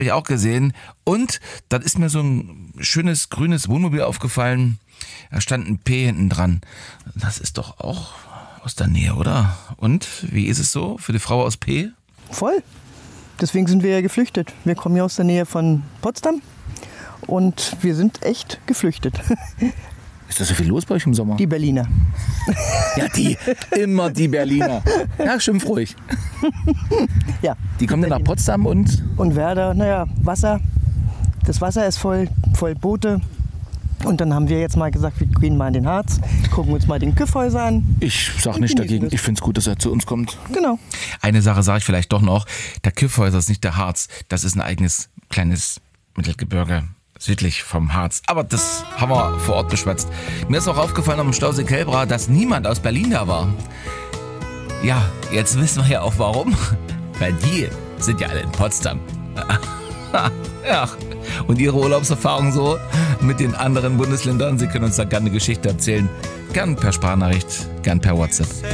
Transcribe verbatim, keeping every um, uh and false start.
Habe ich auch gesehen. Und dann ist mir so ein schönes grünes Wohnmobil aufgefallen. Da stand ein P hinten dran. Das ist doch auch aus der Nähe, oder? Und wie ist es so für die Frau aus P? Voll. Deswegen sind wir ja geflüchtet. Wir kommen ja aus der Nähe von Potsdam und wir sind echt geflüchtet. Ist da so viel los bei euch im Sommer? Die Berliner. Ja, die. Immer die Berliner. Ja, schimpf ruhig. Ja. Die kommen dann nach Potsdam und? Und Werder, naja, Wasser. Das Wasser ist voll, voll Boote. Und dann haben wir jetzt mal gesagt, wir gehen mal in den Harz, gucken uns mal den Kyffhäuser an. Ich sag nicht dagegen, ich finde es gut, dass er zu uns kommt. Genau. Eine Sache sage ich vielleicht doch noch, der Kyffhäuser ist nicht der Harz, das ist ein eigenes kleines Mittelgebirge südlich vom Harz. Aber das haben wir vor Ort beschwätzt. Mir ist auch aufgefallen am Stausee Kelbra, dass niemand aus Berlin da war. Ja, jetzt wissen wir ja auch warum. Weil die sind ja alle in Potsdam. Ja, und Ihre Urlaubserfahrung so mit den anderen Bundesländern, Sie können uns da gerne eine Geschichte erzählen. Gern per Sprachnachricht, gern per WhatsApp.